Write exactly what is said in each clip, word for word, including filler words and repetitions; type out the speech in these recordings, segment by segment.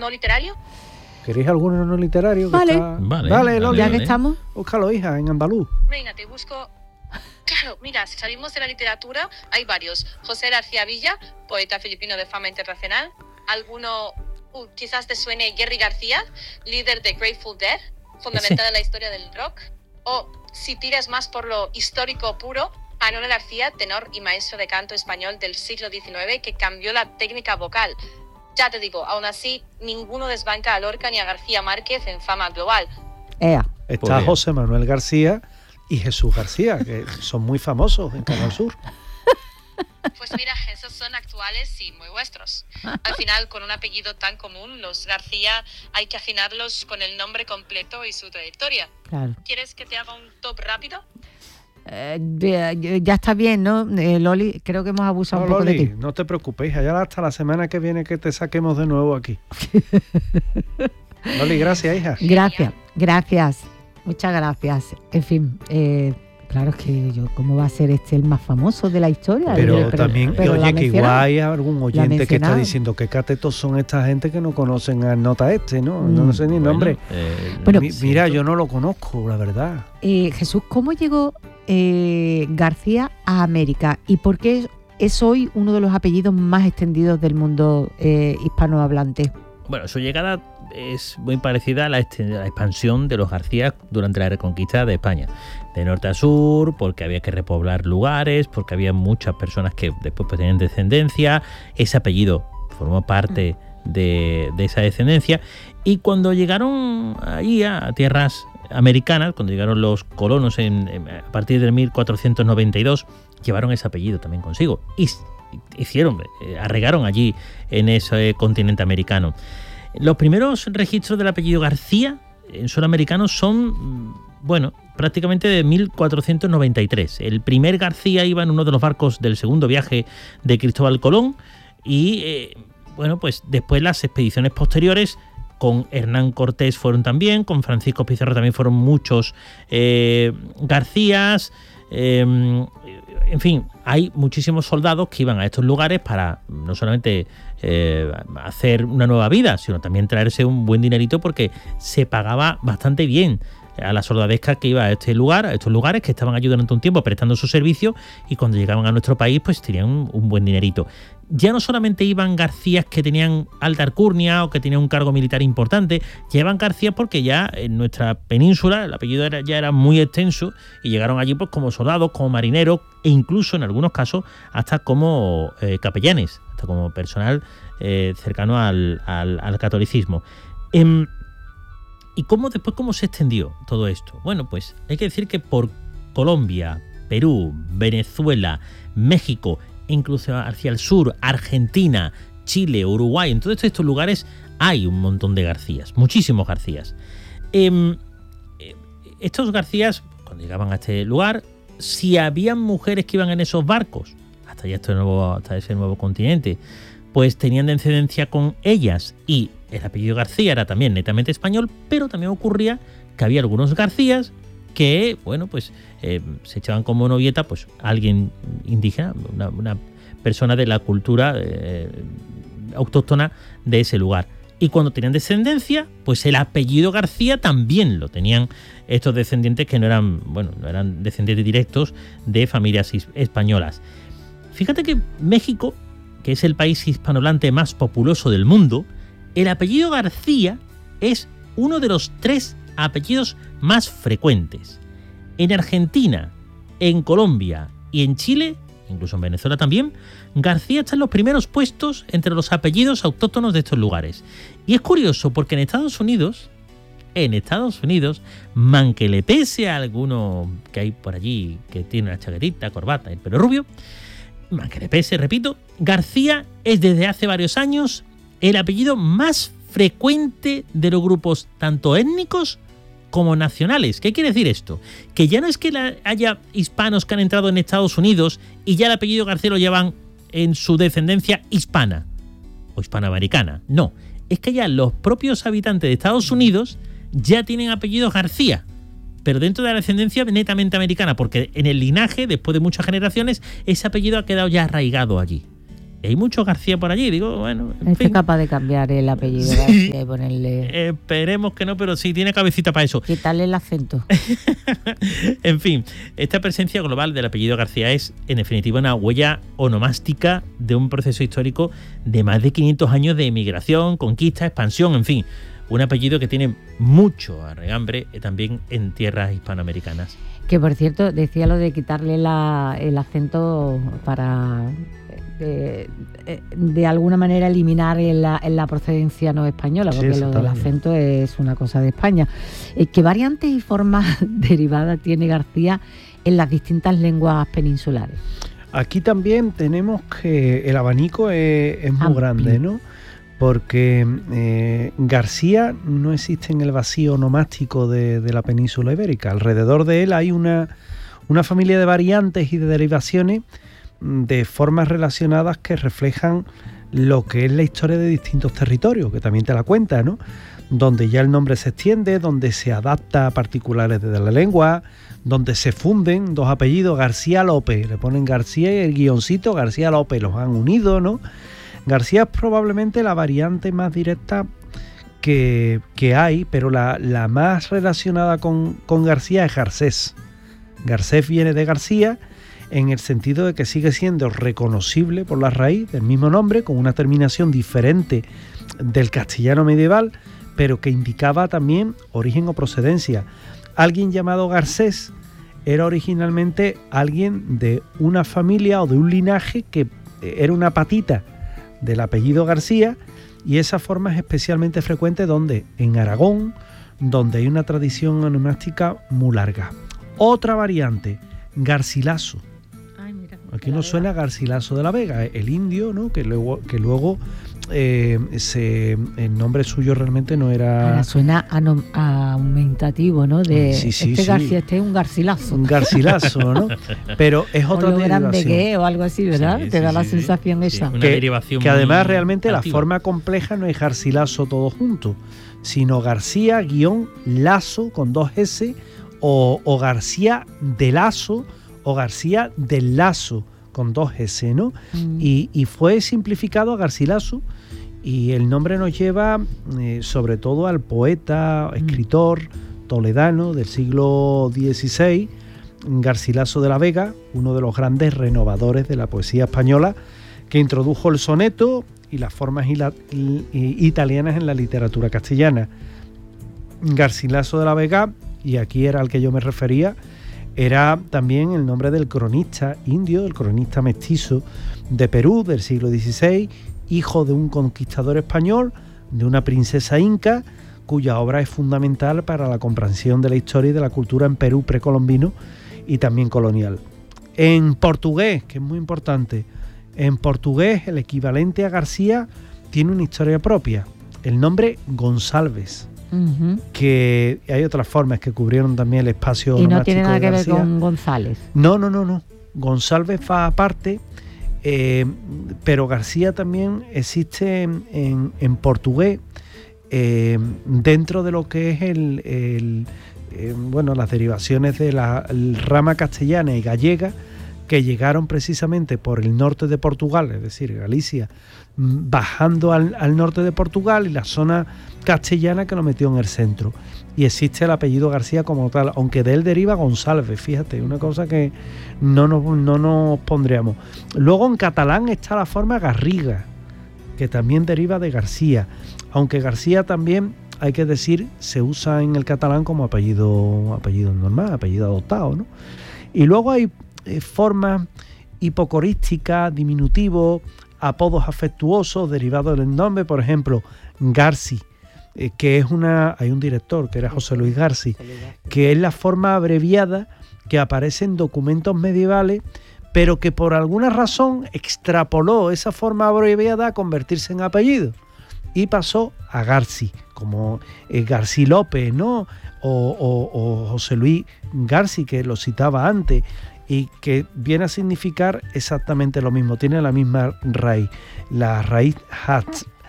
no literario? ¿Queréis alguno no literario? Vale. Está... Vale, Dale, Loli. Ya que estamos. Búscalo, hija, en andaluz. Venga, te busco. Claro, mira, si salimos de la literatura, hay varios. José García Villa, poeta filipino de fama internacional. Alguno, uh, quizás te suene Jerry García, líder de Grateful Dead, fundamental en la historia del rock. O, si tiras más por lo histórico puro, Manolo García, tenor y maestro de canto español del siglo diecinueve, que cambió la técnica vocal. Ya te digo, aún así, ninguno desbanca a Lorca ni a García Márquez en fama global. Ea. Está José Manuel García y Jesús García, que son muy famosos en Canal Sur. Pues mira, esos son actuales y muy vuestros. Al final, con un apellido tan común, los García hay que afinarlos con el nombre completo y su trayectoria. Claro. ¿Quieres que te haga un top rápido? Eh, ya, ya está bien, ¿no, eh, Loli? Creo que hemos abusado No, un poco Loli, de ti. no te preocupéis, allá hasta la semana que viene que te saquemos de nuevo aquí. Loli, gracias, hija. Gracias, gracias. Muchas gracias. En fin, eh, claro, es que yo, ¿cómo va a ser este el más famoso de la historia? Pero, Eh, también, pero oye, la que igual mencionado. hay algún La oyente que está mencionado. diciendo que catetos son esta gente que no conocen al nota este, ¿no? No, no sé ni el Bueno, nombre. eh, Bueno, Mi- mira, yo no lo conozco, la verdad. Eh, Jesús, ¿cómo llegó eh, García a América? ¿Y por qué es, es hoy uno de los apellidos más extendidos del mundo eh, hispanohablante? Bueno, su llegada es muy parecida a la, este- a la expansión de los García durante la Reconquista de España. De norte a sur, porque había que repoblar lugares, porque había muchas personas que después pues, tenían descendencia. Ese apellido formó parte de, de esa descendencia. Y cuando llegaron ahí a tierras americanas, cuando llegaron los colonos en, en- a partir del mil cuatrocientos noventa y dos, llevaron ese apellido también consigo. Y s- hicieron, eh, arraigaron allí en ese continente americano. Los primeros registros del apellido García en suelo americano son, bueno, prácticamente de mil cuatrocientos noventa y tres. El primer García iba en uno de los barcos del segundo viaje de Cristóbal Colón y, eh, bueno, pues después las expediciones posteriores con Hernán Cortés fueron también, con Francisco Pizarro también fueron muchos eh, Garcías. Eh, en fin, hay muchísimos soldados que iban a estos lugares para no solamente eh, hacer una nueva vida, sino también traerse un buen dinerito porque se pagaba bastante bien a la soldadesca que iba a este lugar, a estos lugares que estaban allí durante un tiempo prestando su servicio y cuando llegaban a nuestro país pues tenían un, un buen dinerito. Ya no solamente iban Garcías que tenían alta alcurnia o que tenían un cargo militar importante, llevan Garcías porque ya en nuestra península el apellido era, ya era muy extenso y llegaron allí pues como soldados, como marineros e incluso en algunos casos hasta como eh, capellanes, hasta como personal eh, cercano al, al, al catolicismo. Eh, ¿Y cómo después cómo se extendió todo esto? Bueno, pues hay que decir que por Colombia, Perú, Venezuela, México, incluso hacia el sur, Argentina, Chile, Uruguay, en todos estos lugares hay un montón de Garcías, muchísimos Garcías. Eh, eh, estos Garcías, cuando llegaban a este lugar, si habían mujeres que iban en esos barcos, hasta, ya este nuevo, hasta ese nuevo continente, pues tenían descendencia con ellas y el apellido García era también netamente español, pero también ocurría que había algunos Garcías que, bueno, pues eh, se echaban como novieta pues alguien indígena, una, una persona de la cultura eh, autóctona de ese lugar. Y cuando tenían descendencia, pues el apellido García también lo tenían estos descendientes que no eran, bueno, no eran descendientes directos de familias españolas. Fíjate que México, que es el país hispanohablante más populoso del mundo, el apellido García es uno de los tres apellidos más frecuentes. En Argentina, en Colombia y en Chile, incluso en Venezuela también, García está en los primeros puestos entre los apellidos autóctonos de estos lugares. Y es curioso porque en Estados Unidos, en Estados Unidos, man que le pese a alguno que hay por allí que tiene una chaquetita, corbata y el pelo rubio, man que le pese, repito, García es desde hace varios años el apellido más frecuente de los grupos tanto étnicos como nacionales. ¿Qué quiere decir esto? Que ya no es que la, haya hispanos que han entrado en Estados Unidos y ya el apellido García lo llevan en su descendencia hispana o hispanoamericana. No, es que ya los propios habitantes de Estados Unidos ya tienen apellidos García, pero dentro de la descendencia netamente americana, porque en el linaje, después de muchas generaciones, ese apellido ha quedado ya arraigado allí. Y hay muchos García por allí, digo, bueno, en Este fin. es capaz de cambiar el apellido Sí. García y ponerle... Esperemos que no, pero sí tiene cabecita para eso. Quitarle el acento. En fin, esta presencia global del apellido García es, en definitiva, una huella onomástica de un proceso histórico de más de quinientos años de emigración, conquista, expansión, en fin. Un apellido que tiene mucho arregambre eh, también en tierras hispanoamericanas. Que por cierto, decía lo de quitarle la, el acento para de, de alguna manera eliminar en la, en la procedencia no española, Sí, porque lo del exactamente. acento es una cosa de España. Eh, ¿Qué variantes y formas derivadas tiene García en las distintas lenguas peninsulares? Aquí también tenemos que el abanico es, es muy Amplio. grande, ¿no? Porque eh, García no existe en el vacío onomástico de, de la península ibérica. Alrededor de él hay una, una familia de variantes y de derivaciones de formas relacionadas que reflejan lo que es la historia de distintos territorios, que también te la cuenta, ¿no? Donde ya el nombre se extiende, donde se adapta a particulares de la lengua, donde se funden dos apellidos, García López, le ponen García y el guioncito García López, los han unido, ¿no? García es probablemente la variante más directa que, que hay, pero la, la más relacionada con, con García es Garcés. Garcés viene de García en el sentido de que sigue siendo reconocible por la raíz del mismo nombre, con una terminación diferente del castellano medieval, pero que indicaba también origen o procedencia. Alguien llamado Garcés era originalmente alguien de una familia o de un linaje que era una patita del apellido García, y esa forma es especialmente frecuente donde en Aragón, donde hay una tradición onomástica muy larga. Otra variante, Garcilaso. Aquí nos suena Garcilaso de la Vega, el indio, ¿no? Que luego, que luego eh, se, el nombre suyo realmente no era... Ahora suena anom- aumentativo, ¿no? De Sí, sí, este sí. García, este es un Garcilazo. un Garcilaso, ¿no? Pero es O otra lo grande derivación. que es, o algo así, ¿verdad? Sí, Te sí, da la sí, sí. sensación Sí, esa. una que, derivación que además muy realmente la antigua. forma compleja no es Garcilaso todo junto, sino García guión Lazo con dos S, o, o García de Lazo o García del Lazo con dos S, ¿no? Mm. Y, y fue simplificado a Garcilaso, y el nombre nos lleva eh, sobre todo al poeta, escritor toledano del siglo dieciséis, Garcilaso de la Vega, uno de los grandes renovadores de la poesía española, que introdujo el soneto y las formas ila- i- italianas en la literatura castellana. Garcilaso de la Vega, y aquí era al que yo me refería, era también el nombre del cronista indio, del cronista mestizo de Perú del siglo dieciséis, hijo de un conquistador español, de una princesa inca, cuya obra es fundamental para la comprensión de la historia y de la cultura en Perú precolombino y también colonial. En portugués, que es muy importante, en portugués el equivalente a García tiene una historia propia, el nombre González, Ujú. que hay otras formas que cubrieron también el espacio Y no onomástico tiene nada de que ver García. con González. No, no, no, no. González va aparte, eh, pero García también existe en, en- en portugués, eh, dentro de lo que es el, el, eh, bueno, las derivaciones de la el rama castellana y gallega, que llegaron precisamente por el norte de Portugal, es decir, Galicia, mm, bajando al, al norte de Portugal, y la zona castellana que lo metió en el centro. Y existe el apellido García como tal, aunque de él deriva González, fíjate, una cosa que no nos, no nos pondríamos. Luego en catalán está la forma Garriga, que también deriva de García, aunque García también, hay que decir, se usa en el catalán como apellido, apellido normal, apellido adoptado, ¿no? Y luego hay eh, formas hipocorísticas, diminutivos, apodos afectuosos derivados del nombre, por ejemplo, Garci, eh, que es una, hay un director que era José Luis Garci, que es la forma abreviada que aparece en documentos medievales, pero que por alguna razón extrapoló esa forma abreviada a convertirse en apellido y pasó a Garci, como eh, Garcí López, ¿no? O, o- o José Luis Garci, que lo citaba antes, y que viene a significar exactamente lo mismo, tiene la misma raíz, la raíz hat,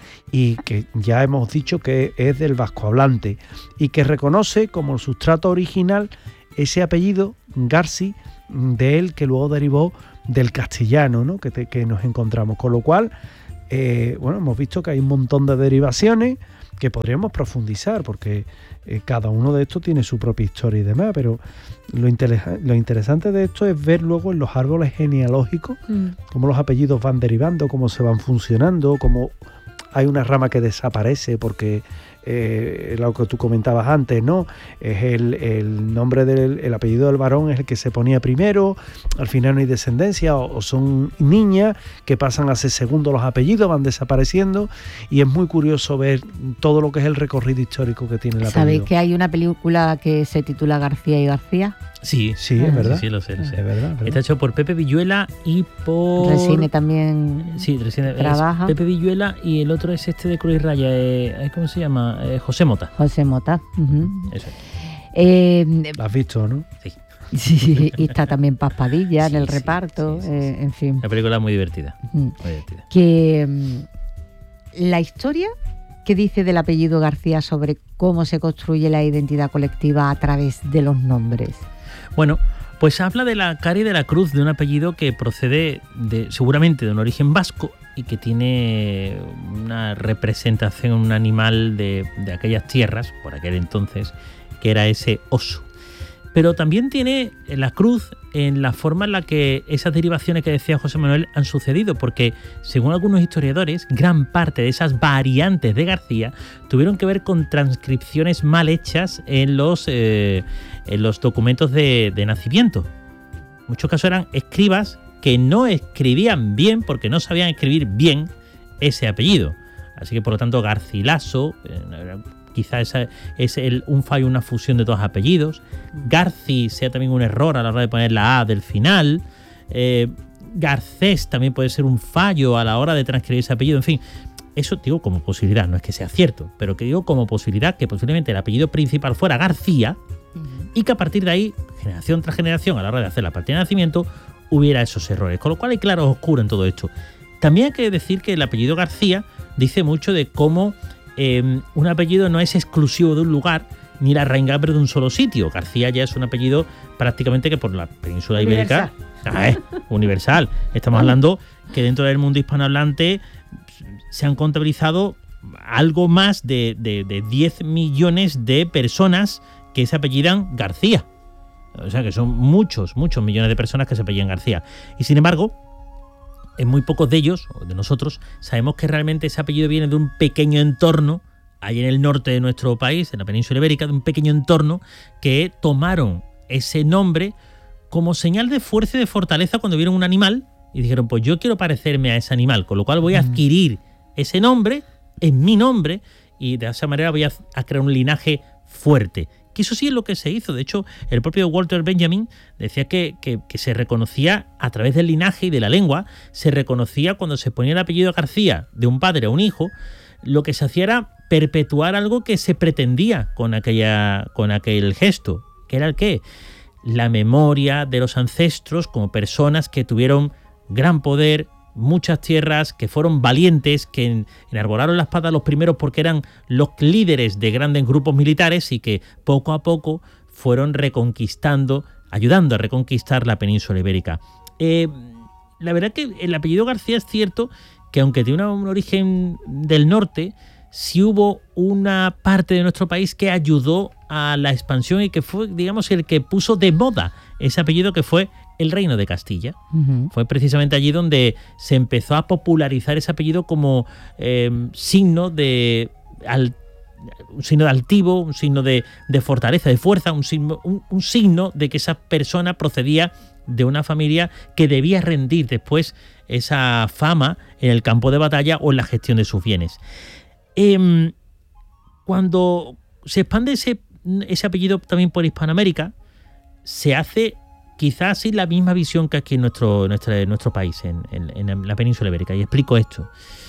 y que ya hemos dicho que es del vascohablante, y que reconoce como el sustrato original ese apellido Garci de él que luego derivó del castellano, ¿no? que, te, que nos encontramos. Con lo cual, eh, bueno, hemos visto que hay un montón de derivaciones que podríamos profundizar, porque eh, cada uno de estos tiene su propia historia y demás, pero lo, inter- lo interesante de esto es ver luego en los árboles genealógicos mm. cómo los apellidos van derivando, cómo se van funcionando, cómo hay una rama que desaparece porque eh, lo que tú comentabas antes, ¿no? Es el, el nombre del el apellido del varón es el que se ponía primero, al final no hay descendencia, o, o son niñas que pasan a ser segundo los apellidos, van desapareciendo, y es muy curioso ver todo lo que es el recorrido histórico que tiene el apellido. ¿Sabéis que hay una película que se titula García y García? Sí, sí, es verdad. Sí, sí, lo sé, lo sé. Es verdad, verdad. Está hecho por Pepe Villuela y por... Resine también sí, Resine trabaja. Pepe Villuela y el otro es este de Cruz y Raya, eh, ¿cómo se llama? Eh, José Mota. José Mota. Uh-huh. Eso. Eh, ¿Lo has visto, no? Sí. Sí, y está también Paz Padilla sí, en el sí, reparto, sí, sí, sí, eh, en fin. Una película muy divertida, uh-huh. muy divertida. Que um, la historia que dice del apellido García sobre cómo se construye la identidad colectiva a través de los nombres. Bueno, pues habla de la cara y de la cruz de un apellido que procede de, seguramente de un origen vasco y que tiene una representación, un animal de, de aquellas tierras, por aquel entonces, que era ese oso. Pero también tiene la cruz en la forma en la que esas derivaciones que decía José Manuel han sucedido, porque según algunos historiadores, gran parte de esas variantes de García tuvieron que ver con transcripciones mal hechas en los, eh, en los documentos de, de nacimiento. En muchos casos eran escribas que no escribían bien porque no sabían escribir bien ese apellido. Así que por lo tanto Garcilaso, eh, quizá esa es el, un fallo, una fusión de dos apellidos. Garci sea también un error a la hora de poner la A del final. Eh, Garcés también puede ser un fallo a la hora de transcribir ese apellido. En fin, eso digo como posibilidad, no es que sea cierto, pero que digo como posibilidad que posiblemente el apellido principal fuera García uh-huh. y que a partir de ahí, generación tras generación, a la hora de hacer la partida de nacimiento, hubiera esos errores. Con lo cual hay claro oscuro en todo esto. También hay que decir que el apellido García dice mucho de cómo Eh, un apellido no es exclusivo de un lugar ni la reingambre de un solo sitio. García ya es un apellido prácticamente que por la península ibérica ah, eh, universal. Estamos hablando que dentro del mundo hispanohablante se han contabilizado algo más de, de, de diez millones de personas que se apellidan García. O sea que son muchos, muchos millones de personas que se apellidan García. Y sin embargo, en muy pocos de ellos, o de nosotros, sabemos que realmente ese apellido viene de un pequeño entorno, ahí en el norte de nuestro país, en la península ibérica, de un pequeño entorno que tomaron ese nombre como señal de fuerza y de fortaleza cuando vieron un animal y dijeron, pues yo quiero parecerme a ese animal, con lo cual voy a adquirir ese nombre, es mi nombre, y de esa manera voy a, a crear un linaje fuerte. Que eso sí es lo que se hizo. De hecho, el propio Walter Benjamin decía que, que, que se reconocía a través del linaje y de la lengua, se reconocía cuando se ponía el apellido García de un padre a un hijo, lo que se hacía era perpetuar algo que se pretendía con, aquella, con aquel gesto. ¿Qué era el qué? La memoria de los ancestros como personas que tuvieron gran poder, muchas tierras, que fueron valientes, que enarbolaron la espada los primeros porque eran los líderes de grandes grupos militares y que poco a poco fueron reconquistando, ayudando a reconquistar la península ibérica. Eh, la verdad que el apellido García es cierto que aunque tiene una, un origen del norte, sí hubo una parte de nuestro país que ayudó a la expansión y que fue, digamos, el que puso de moda ese apellido, que fue el Reino de Castilla. Uh-huh. Fue precisamente allí donde se empezó a popularizar ese apellido como eh, signo de al, un signo de altivo, un signo de, de fortaleza, de fuerza, un signo, un, un signo de que esa persona procedía de una familia que debía rendir después esa fama en el campo de batalla o en la gestión de sus bienes. Eh, cuando se expande ese, ese apellido también por Hispanoamérica, se hace quizás sí la misma visión que aquí en nuestro, nuestro, nuestro país, en, en, en la península ibérica. Y explico esto.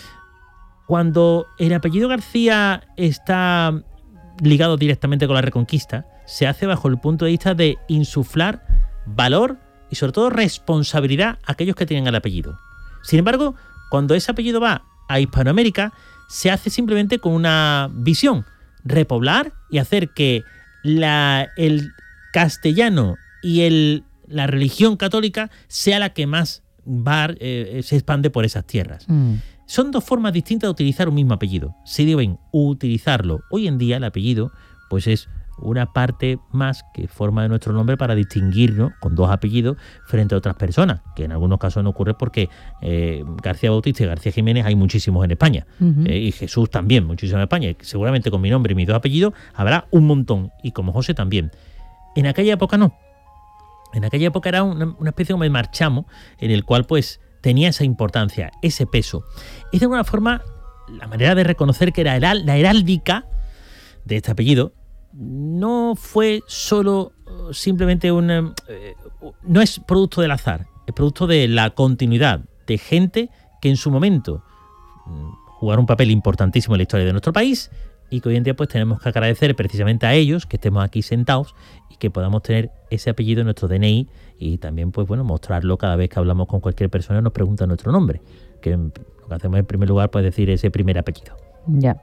Cuando el apellido García está ligado directamente con la Reconquista, se hace bajo el punto de vista de insuflar valor y sobre todo responsabilidad a aquellos que tienen el apellido. Sin embargo, cuando ese apellido va a Hispanoamérica, se hace simplemente con una visión: repoblar y hacer que la, el castellano y el la religión católica sea la que más va, eh, se expande por esas tierras. Mm. Son dos formas distintas de utilizar un mismo apellido. Si deben utilizarlo hoy en día, el apellido, pues es una parte más que forma de nuestro nombre para distinguirnos con dos apellidos frente a otras personas, que en algunos casos no ocurre porque eh, García Bautista y García Jiménez hay muchísimos en España, uh-huh. eh, y Jesús también, muchísimos en España. Y seguramente con mi nombre y mis dos apellidos habrá un montón, y como José también. En aquella época no. En aquella época era una, una especie como de marchamo en el cual pues tenía esa importancia, ese peso. Es de alguna forma la manera de reconocer que era la heráldica de este apellido no fue solo simplemente una... Eh, no es producto del azar, es producto de la continuidad de gente que en su momento jugaron un papel importantísimo en la historia de nuestro país y que hoy en día pues tenemos que agradecer precisamente a ellos que estemos aquí sentados y que podamos tener ese apellido en nuestro D N I y también pues bueno mostrarlo cada vez que hablamos con cualquier persona y nos pregunta nuestro nombre, que lo que hacemos en primer lugar pues decir ese primer apellido. Ya.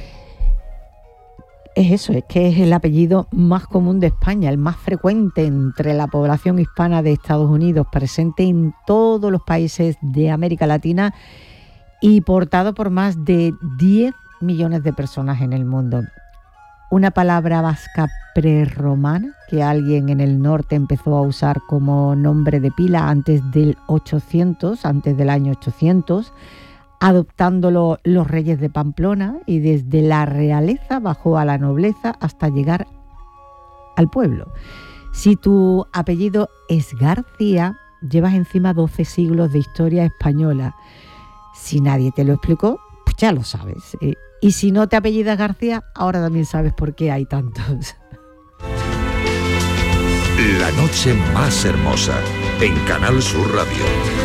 Es eso, es que es el apellido más común de España, el más frecuente entre la población hispana de Estados Unidos, presente en todos los países de América Latina y portado por más de diez millones de personas en el mundo. Una palabra vasca prerromana que alguien en el norte empezó a usar como nombre de pila antes del ochocientos, antes del año ochocientos, adoptándolo los reyes de Pamplona y desde la realeza bajó a la nobleza hasta llegar al pueblo. Si tu apellido es García, llevas encima doce siglos de historia española. Si nadie te lo explicó, pues ya lo sabes. Y si no te apellidas García, ahora también sabes por qué hay tantos. La noche más hermosa en Canal Sur Radio.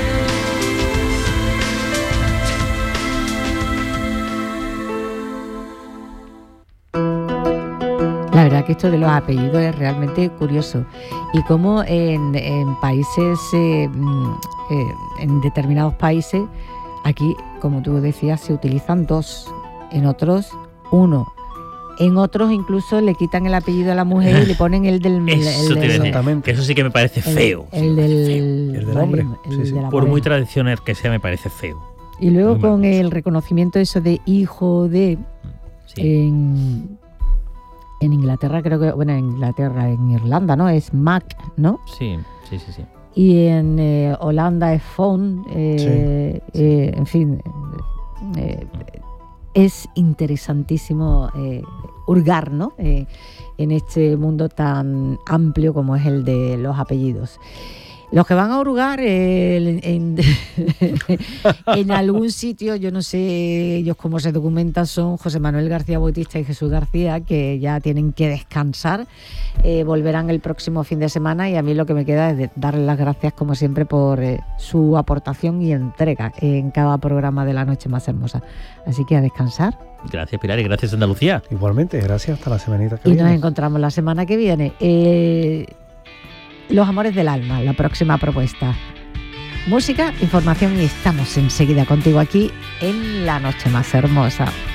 La verdad que esto de los apellidos es realmente curioso y cómo en, en países, eh, eh, en determinados países, aquí, como tú decías, se utilizan dos, en otros uno, en otros incluso le quitan el apellido a la mujer y le ponen el del... Eso, el, el, el, exactamente. Eso sí que me parece feo. El, el del, el del hombre. El Sí, sí. de la Por pareja. muy tradicional que sea, me parece feo. Y luego Muy con mal. el reconocimiento eso de hijo de... Sí. En, en Inglaterra creo que, bueno, en Inglaterra, en Irlanda, ¿no? Es Mac, ¿no? sí, sí, sí, sí. Y en eh, Holanda es Phone, eh, Sí, sí. eh, en fin, eh, es interesantísimo eh, hurgar, ¿no? Eh, en este mundo tan amplio como es el de los apellidos. Los que van a hurgar eh, en, en algún sitio, yo no sé ellos cómo se documentan, son José Manuel García Bautista y Jesús García, que ya tienen que descansar, eh, volverán el próximo fin de semana y a mí lo que me queda es de darles las gracias como siempre por eh, su aportación y entrega en cada programa de La Noche Más Hermosa. Así que a descansar. Gracias, Pilar, y gracias, Andalucía. Igualmente, gracias, hasta la semanita que Y viene. nos encontramos la semana que viene. Eh, Los Amores del Alma, la próxima propuesta. Música, información y estamos enseguida contigo aquí en La Noche Más Hermosa.